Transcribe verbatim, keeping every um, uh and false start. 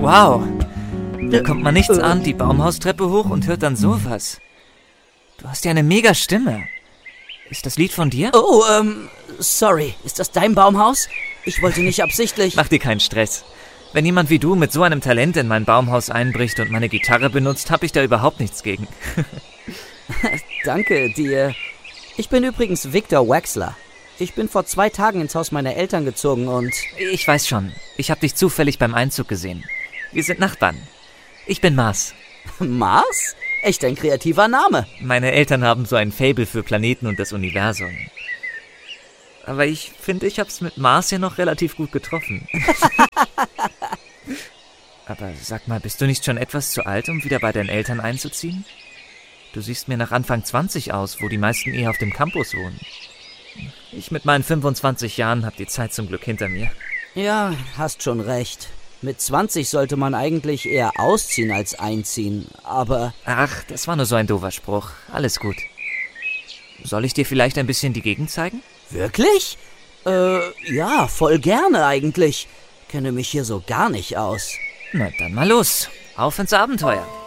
Wow. Da kommt man nichts an, die Baumhaustreppe hoch und hört dann sowas. Du hast ja eine mega Stimme. Ist das Lied von dir? Oh, ähm, sorry. Ist das dein Baumhaus? Ich wollte nicht absichtlich... Mach dir keinen Stress. Wenn jemand wie du mit so einem Talent in mein Baumhaus einbricht und meine Gitarre benutzt, hab ich da überhaupt nichts gegen. Danke dir. Ich bin übrigens Victor Wexler. Ich bin vor zwei Tagen ins Haus meiner Eltern gezogen und... Ich weiß schon. Ich hab dich zufällig beim Einzug gesehen. Wir sind Nachbarn. Ich bin Mars. Mars? Echt ein kreativer Name. Meine Eltern haben so ein Faible für Planeten und das Universum. Aber ich finde, ich hab's mit Mars ja noch relativ gut getroffen. Aber sag mal, bist du nicht schon etwas zu alt, um wieder bei deinen Eltern einzuziehen? Du siehst mir nach Anfang zwanzig aus, wo die meisten eher auf dem Campus wohnen. Ich mit meinen fünfundzwanzig Jahren hab die Zeit zum Glück hinter mir. Ja, hast schon recht. Mit zwanzig sollte man eigentlich eher ausziehen als einziehen, aber... Ach, das war nur so ein doofer Spruch. Alles gut. Soll ich dir vielleicht ein bisschen die Gegend zeigen? Wirklich? Äh, ja, voll gerne eigentlich. Kenne mich hier so gar nicht aus. Na, dann mal los. Auf ins Abenteuer.